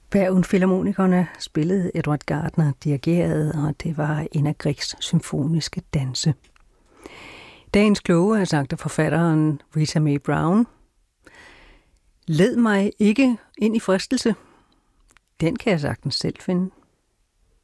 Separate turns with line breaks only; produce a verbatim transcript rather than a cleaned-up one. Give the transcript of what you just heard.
Bergen Filharmonikerne spillede Edward Gardner dirigeret, og det var en af Griegs symfoniske danse. Dagens kloge har sagt af forfatteren Rita Mae Brown: led mig ikke ind i fristelse. Den kan jeg sagtens selv finde.